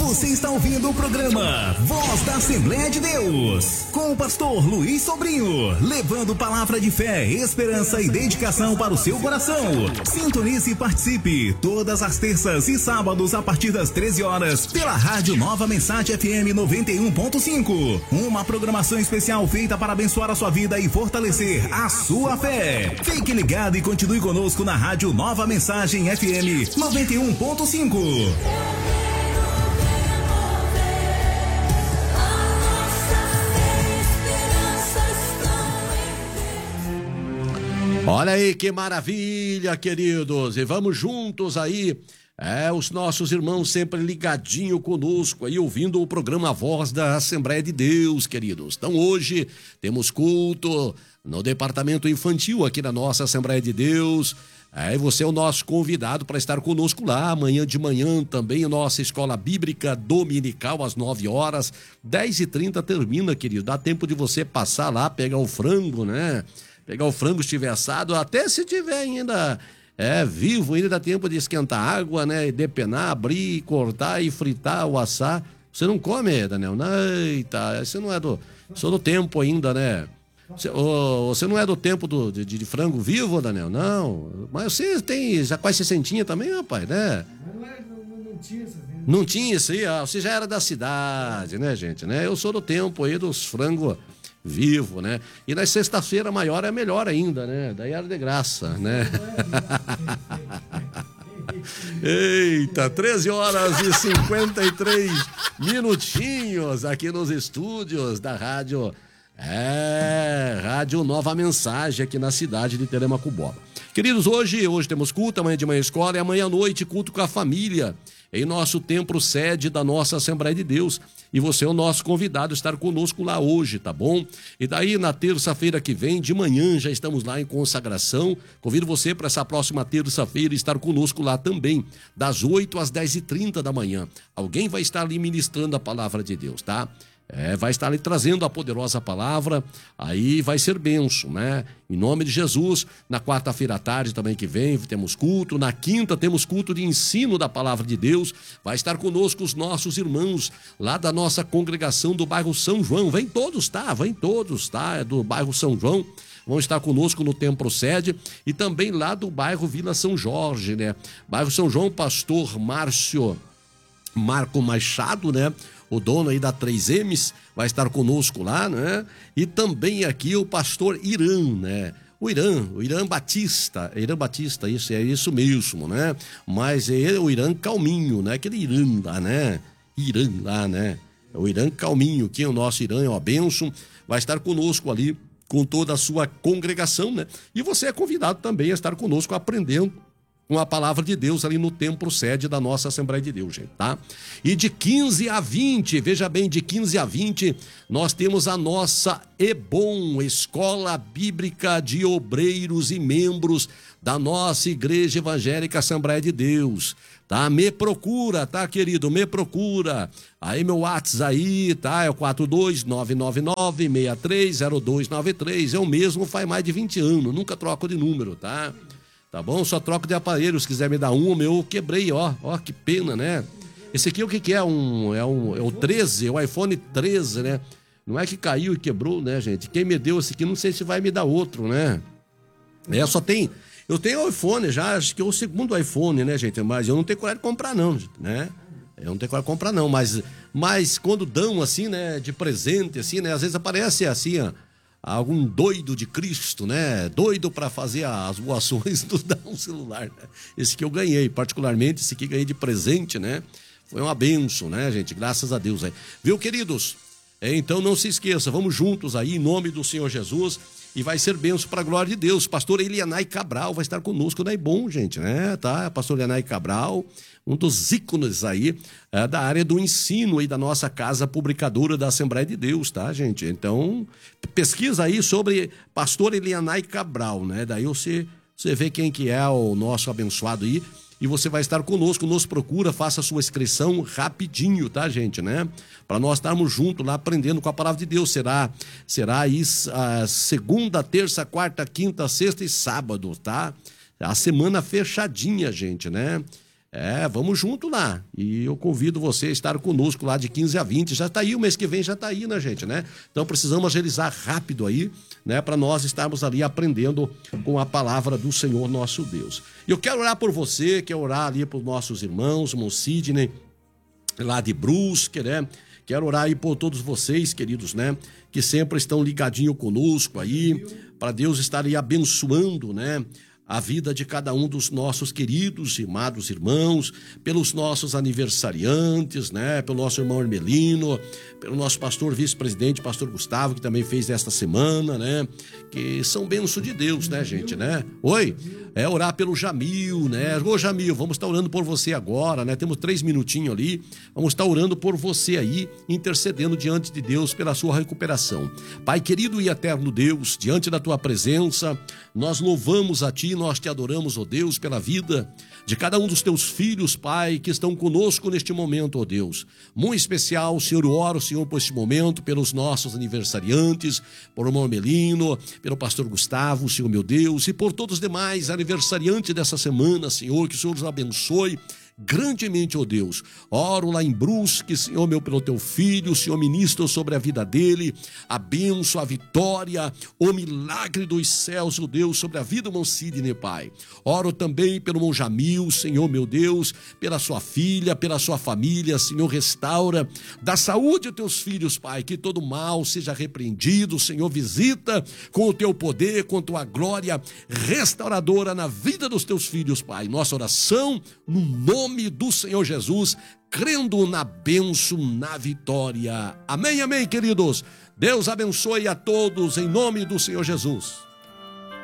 Você está ouvindo o programa Voz da Assembleia de Deus, com o pastor Luiz Sobrinho, levando palavra de fé, esperança e dedicação para o seu coração. Sintonize e participe todas as terças e sábados a partir das 13 horas pela Rádio Nova Mensagem FM 91.5. Uma programação especial feita para abençoar a sua vida e fortalecer a sua fé. Fique ligado e continue conosco na Rádio Nova Mensagem FM 91.5. Olha aí que maravilha, queridos, e vamos juntos aí, os nossos irmãos sempre ligadinho conosco aí, ouvindo o programa Voz da Assembleia de Deus, queridos. Então hoje temos culto no departamento infantil aqui na nossa Assembleia de Deus. Você é o nosso convidado para estar conosco lá, amanhã de manhã também, a nossa escola bíblica dominical às 9 horas, 10h30 termina, querido, dá tempo de você passar lá, pegar o frango, né? Pegar o frango se estiver assado, até se tiver ainda vivo, ainda dá tempo de esquentar água, né? E depenar, abrir, cortar e fritar ou assar. Você não come, Daniel? Eita, você não é sou do tempo ainda, né? Você não é do tempo de frango vivo, Daniel? Não. Mas você tem já quase 60 também, rapaz, né? Não tinha isso. Não tinha isso aí, você já era da cidade, né, gente? Né? Eu sou do tempo aí dos frangos vivo, né? E na sexta-feira maior é melhor ainda, né? Daí era de graça, né? Eita, 13 horas e 53 minutinhos aqui nos estúdios da Rádio Nova Mensagem aqui na cidade de Telemacuboba. Queridos, hoje temos culto, amanhã de manhã escola e amanhã à noite culto com a família em nosso templo sede da nossa Assembleia de Deus. E você é o nosso convidado a estar conosco lá hoje, tá bom? E daí na terça-feira que vem, de manhã, já estamos lá em consagração. Convido você para essa próxima terça-feira estar conosco lá também, das 8 às 10h30 da manhã. Alguém vai estar ali ministrando a palavra de Deus, tá? Vai estar ali trazendo a poderosa palavra, aí vai ser bênção, né? Em nome de Jesus. Na quarta-feira à tarde também que vem temos culto, na quinta temos culto de ensino da palavra de Deus. Vai estar conosco os nossos irmãos lá da nossa congregação do bairro São João. Vem todos, tá? É do bairro São João. Vão estar conosco no templo sede e também lá do bairro Vila São Jorge, né? Bairro São João, pastor Marco Machado, né? O dono aí da 3Ms vai estar conosco lá, né? E também aqui o pastor Irã, né? O Irã Batista, isso é isso mesmo, né? Mas é o Irã calminho, né? Aquele Irã lá, né? O Irã calminho, que é o nosso Irã, é uma bênção, vai estar conosco ali com toda a sua congregação, né? E você é convidado também a estar conosco aprendendo com a palavra de Deus ali no templo sede da nossa Assembleia de Deus, gente, tá? E de 15 a 20, veja bem, de 15 a 20, nós temos a nossa EBOM, Escola Bíblica de Obreiros e Membros da nossa Igreja Evangélica Assembleia de Deus, tá? Me procura, tá, querido? Me procura. Aí meu WhatsApp aí, tá? É o 42999630293. Eu mesmo faz mais de 20 anos, nunca troco de número, tá? Tá bom? Só troco de aparelho, se quiser me dar um, eu quebrei, ó, que pena, né? Esse aqui o que é? É o 13, o iPhone 13, né? Não é que caiu e quebrou, né, gente? Quem me deu esse aqui, não sei se vai me dar outro, né? Eu tenho o iPhone já, acho que é o segundo iPhone, né, gente? Mas eu não tenho coragem de comprar não, gente, né? Eu não tenho coragem de comprar não, mas quando dão assim, né, de presente, assim, né? Às vezes aparece assim, ó, algum doido de Cristo, né? Doido para fazer as boas ações, nos dá um celular, né? Esse que eu ganhei, particularmente, esse que ganhei de presente, né? Foi uma bênção, né, gente? Graças a Deus aí. Viu, queridos? Então não se esqueça, vamos juntos aí, em nome do Senhor Jesus, e vai ser bênção para a glória de Deus. Pastor Elianai Cabral vai estar conosco, daí bom, gente, né? Tá? Pastor Elianai Cabral, um dos ícones aí da área do ensino aí da nossa casa publicadora da Assembleia de Deus, tá, gente? Então, pesquisa aí sobre Pastor Elianai Cabral, né? Daí você vê quem que é o nosso abençoado aí, e você vai estar conosco, nos procura, faça a sua inscrição rapidinho, tá, gente, né? Para nós estarmos juntos lá aprendendo com a palavra de Deus. Será aí a segunda, terça, quarta, quinta, sexta e sábado, tá? A semana fechadinha, gente, né? Vamos junto lá. E eu convido você a estar conosco lá de 15 a 20. Já está aí, o mês que vem já está aí, né, gente, né? Então precisamos agilizar rápido aí, né, para nós estarmos ali aprendendo com a palavra do Senhor nosso Deus. E eu quero orar por você, quero orar ali por nossos irmãos, irmão Sidney, lá de Brusque, né? Quero orar aí por todos vocês, queridos, né? Que sempre estão ligadinho conosco aí, para Deus estar aí abençoando, né? A vida de cada um dos nossos queridos e amados irmãos, pelos nossos aniversariantes, né? Pelo nosso irmão Hermelino, pelo nosso pastor vice-presidente, pastor Gustavo, que também fez esta semana, né? Que são bênçãos de Deus, né, gente, né? Oi, orar pelo Jamil, né? Ô, Jamil, vamos estar orando por você agora, né? Temos 3 minutinhos ali, vamos estar orando por você aí, intercedendo diante de Deus pela sua recuperação. Pai querido e eterno Deus, diante da tua presença, nós louvamos a ti, nós te adoramos, ó Deus, pela vida de cada um dos teus filhos, Pai, que estão conosco neste momento, ó Deus. Muito especial, Senhor, eu oro, Senhor, por este momento, pelos nossos aniversariantes, por o irmão Melino, pelo pastor Gustavo, Senhor, meu Deus, e por todos os demais aniversariantes dessa semana, Senhor, que o Senhor os abençoe grandemente, ó Deus. Oro lá em Brusque, Senhor meu, pelo teu filho, Senhor, ministra sobre a vida dele, a bênção, a vitória, o milagre dos céus, ó Deus, sobre a vida do irmão Sidney, Pai. Oro também pelo irmão Jamil, Senhor meu Deus, pela sua filha, pela sua família, Senhor, restaura, dá saúde aos teus filhos, Pai, que todo mal seja repreendido, Senhor, visita com o teu poder, com a tua glória restauradora na vida dos teus filhos, Pai. Nossa oração no nome do Senhor Jesus, crendo na bênção, na vitória. Amém, amém, queridos. Deus abençoe a todos em nome do Senhor Jesus.